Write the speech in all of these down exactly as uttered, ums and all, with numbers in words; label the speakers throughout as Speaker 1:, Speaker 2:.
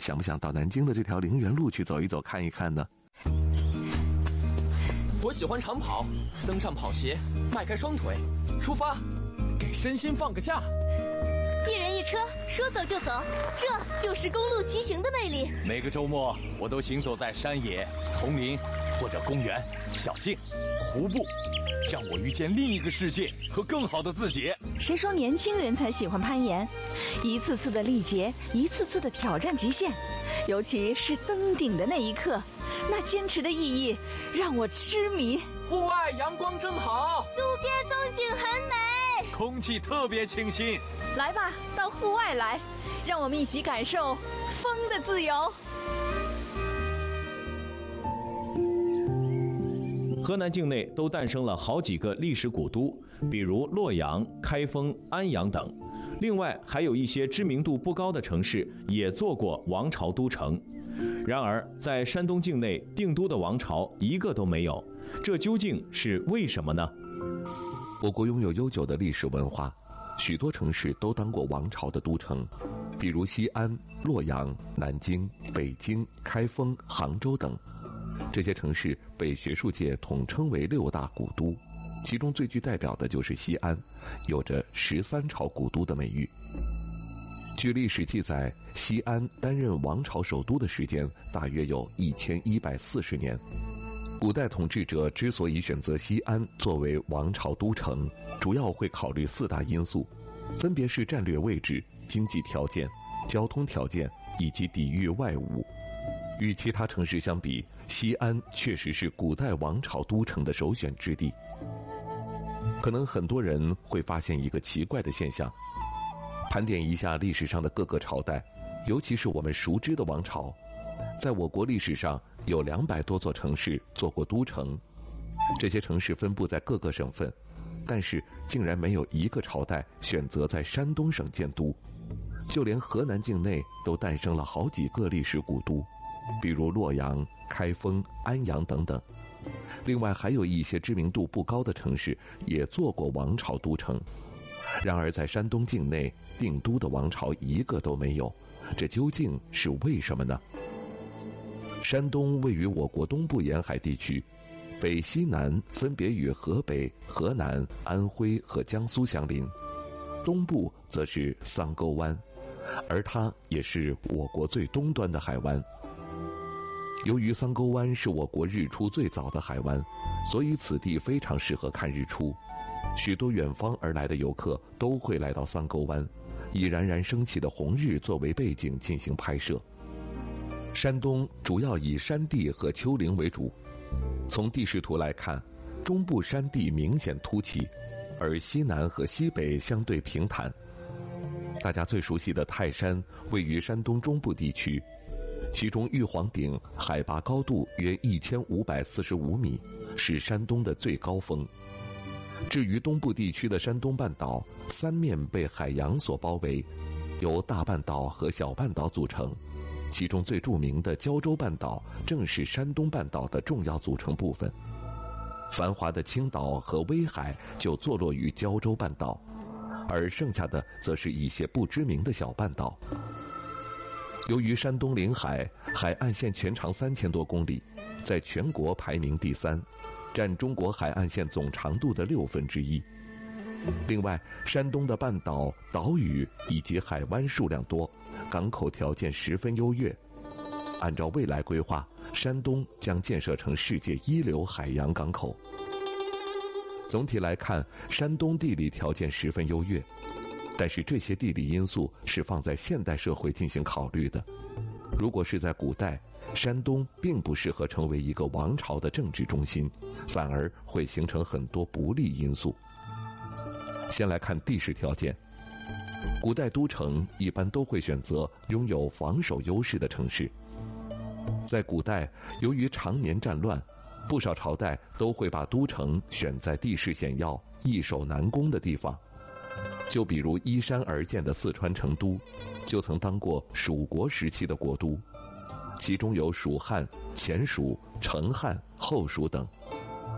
Speaker 1: 想不想到南京的这条陵园路去走一走看一看呢？
Speaker 2: 我喜欢长跑，登上跑鞋，迈开双腿，出发，给身心放个假。
Speaker 3: 一人一车，说走就走，这就是公路骑行的魅力。
Speaker 2: 每个周末，我都行走在山野、丛林或者公园、小径、湖泊，让我遇见另一个世界和更好的自己。
Speaker 4: 谁说年轻人才喜欢攀岩？一次次的历劫，一次次的挑战极限，尤其是登顶的那一刻，那坚持的意义让我痴迷。
Speaker 2: 户外阳光正好，
Speaker 3: 路边风景很美，
Speaker 2: 空气特别清新。
Speaker 4: 来吧，到户外来，让我们一起感受风的自由。
Speaker 5: 河南境内都诞生了好几个历史古都，比如洛阳、开封、安阳等。另外还有一些知名度不高的城市也做过王朝都城。然而在山东境内定都的王朝一个都没有，这究竟是为什么呢？
Speaker 1: 我国拥有悠久的历史文化，许多城市都当过王朝的都城，比如西安、洛阳、南京、北京、开封、杭州等。这些城市被学术界统称为六大古都，其中最具代表的就是西安，有着十三朝古都的美誉。据历史记载，西安担任王朝首都的时间大约有一千一百四十年。古代统治者之所以选择西安作为王朝都城，主要会考虑四大因素，分别是战略位置、经济条件、交通条件以及抵御外侮。与其他城市相比，西安确实是古代王朝都城的首选之地。可能很多人会发现一个奇怪的现象，盘点一下历史上的各个朝代，尤其是我们熟知的王朝，在我国历史上有两百多座城市做过都城，这些城市分布在各个省份，但是竟然没有一个朝代选择在山东省建都。就连河南境内都诞生了好几个历史古都，比如洛阳、开封、安阳等等。另外还有一些知名度不高的城市也做过王朝都城，然而在山东境内定都的王朝一个都没有，这究竟是为什么呢？山东位于我国东部沿海地区，北西南分别与河北、河南、安徽和江苏相邻，东部则是桑沟湾，而它也是我国最东端的海湾。由于桑沟湾是我国日出最早的海湾，所以此地非常适合看日出。许多远方而来的游客都会来到桑沟湾，以冉冉升起的红日作为背景进行拍摄。山东主要以山地和丘陵为主，从地势图来看，中部山地明显凸起，而西南和西北相对平坦。大家最熟悉的泰山位于山东中部地区，其中玉皇顶海拔高度约一千五百四十五米，是山东的最高峰。至于东部地区的山东半岛，三面被海洋所包围，由大半岛和小半岛组成，其中最著名的胶州半岛正是山东半岛的重要组成部分。繁华的青岛和威海就坐落于胶州半岛，而剩下的则是一些不知名的小半岛。由于山东临海，海岸线全长三千多公里，在全国排名第三，占中国海岸线总长度的六分之一。另外，山东的半岛、岛屿以及海湾数量多，港口条件十分优越。按照未来规划，山东将建设成世界一流海洋港口。总体来看，山东地理条件十分优越，但是这些地理因素是放在现代社会进行考虑的。如果是在古代，山东并不适合成为一个王朝的政治中心，反而会形成很多不利因素。先来看地势条件，古代都城一般都会选择拥有防守优势的城市。在古代，由于常年战乱，不少朝代都会把都城选在地势险要、易守难攻的地方。就比如依山而建的四川成都，就曾当过蜀国时期的国都，其中有蜀汉、前蜀、成汉、后蜀等。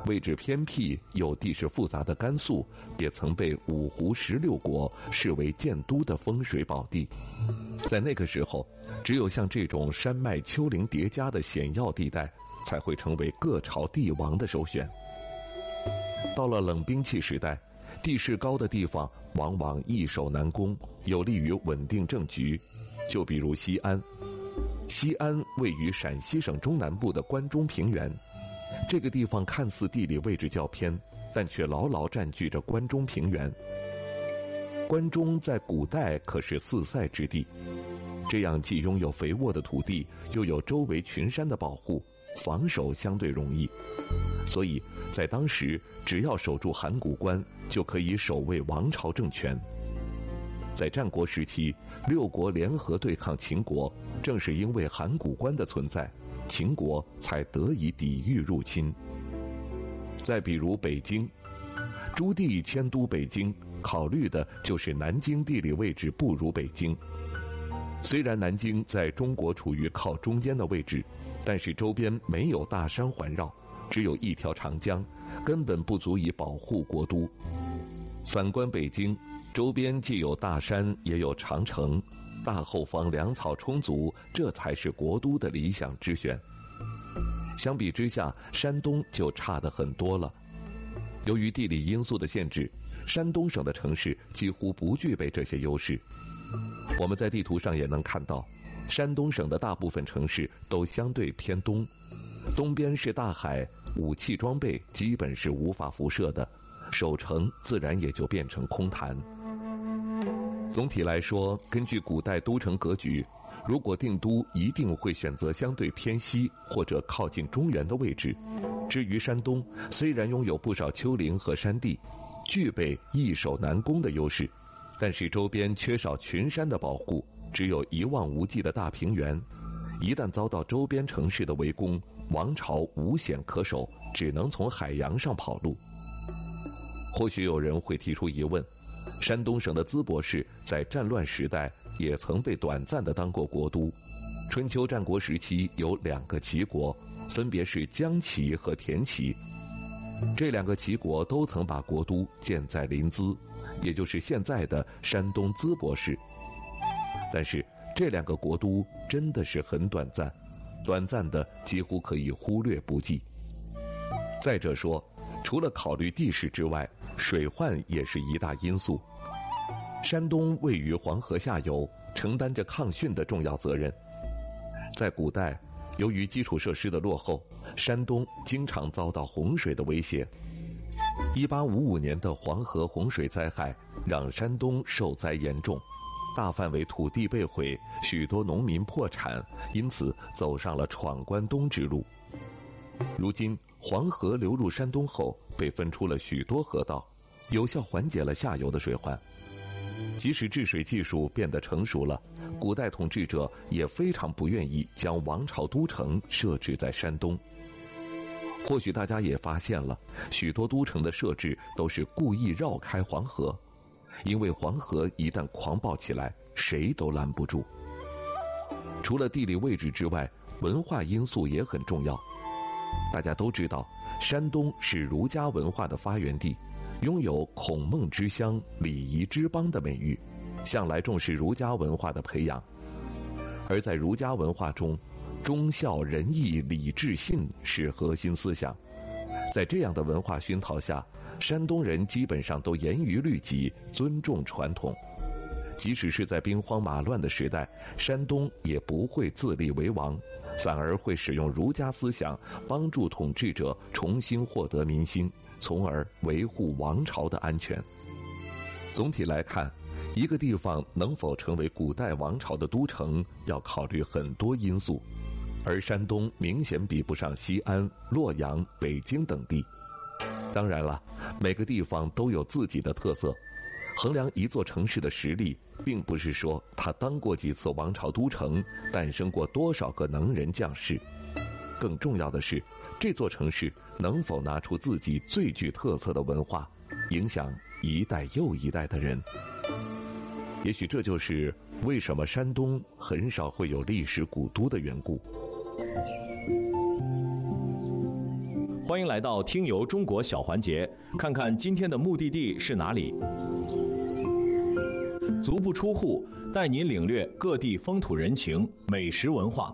Speaker 1: 位置偏僻又地势复杂的甘肃，也曾被五胡十六国视为建都的风水宝地。在那个时候，只有像这种山脉丘陵叠加的险要地带，才会成为各朝帝王的首选。到了冷兵器时代，地势高的地方往往易守难攻，有利于稳定政局。就比如西安，西安位于陕西省中南部的关中平原，这个地方看似地理位置较偏，但却牢牢占据着关中平原。关中在古代可是四塞之地，这样既拥有肥沃的土地，又有周围群山的保护，防守相对容易。所以在当时，只要守住函谷关，就可以守卫王朝政权。在战国时期，六国联合对抗秦国，正是因为函谷关的存在，秦国才得以抵御入侵。再比如北京，朱棣迁都北京，考虑的就是南京地理位置不如北京。虽然南京在中国处于靠中间的位置，但是周边没有大山环绕，只有一条长江，根本不足以保护国都。反观北京，周边既有大山，也有长城，大后方粮草充足，这才是国都的理想之选。相比之下，山东就差得很多了。由于地理因素的限制，山东省的城市几乎不具备这些优势。我们在地图上也能看到，山东省的大部分城市都相对偏东，东边是大海，武器装备基本是无法辐射的，守城自然也就变成空谈。总体来说，根据古代都城格局，如果定都一定会选择相对偏西或者靠近中原的位置。至于山东，虽然拥有不少丘陵和山地，具备易守难攻的优势，但是周边缺少群山的保护，只有一望无际的大平原。一旦遭到周边城市的围攻，王朝无险可守，只能从海洋上跑路。或许有人会提出疑问，山东省的淄博市在战乱时代也曾被短暂地当过国都。春秋战国时期有两个齐国，分别是姜齐和田齐。这两个齐国都曾把国都建在临淄，也就是现在的山东淄博市。但是这两个国都真的是很短暂，短暂的几乎可以忽略不计。再者说，除了考虑地势之外，水患也是一大因素。山东位于黄河下游，承担着抗汛的重要责任。在古代，由于基础设施的落后，山东经常遭到洪水的威胁。一八五五年的黄河洪水灾害让山东受灾严重，大范围土地被毁，许多农民破产，因此走上了闯关东之路。如今黄河流入山东后，被分出了许多河道，有效缓解了下游的水患。即使治水技术变得成熟了，古代统治者也非常不愿意将王朝都城设置在山东。或许大家也发现了，许多都城的设置都是故意绕开黄河，因为黄河一旦狂暴起来，谁都拦不住。除了地理位置之外，文化因素也很重要。大家都知道，山东是儒家文化的发源地，拥有孔孟之乡、礼仪之邦的美誉，向来重视儒家文化的培养。而在儒家文化中，忠孝仁义礼智信是核心思想。在这样的文化熏陶下，山东人基本上都严于律己，尊重传统。即使是在兵荒马乱的时代，山东也不会自立为王，反而会使用儒家思想帮助统治者重新获得民心，从而维护王朝的安全。总体来看，一个地方能否成为古代王朝的都城，要考虑很多因素，而山东明显比不上西安、洛阳、北京等地。当然了，每个地方都有自己的特色。衡量一座城市的实力，并不是说它当过几次王朝都城，诞生过多少个能人将士。更重要的是，这座城市能否拿出自己最具特色的文化，影响一代又一代的人。也许这就是为什么山东很少会有历史古都的缘故。
Speaker 5: 欢迎来到听游中国小环节，看看今天的目的地是哪里。足不出户，带您领略各地风土人情、美食文化。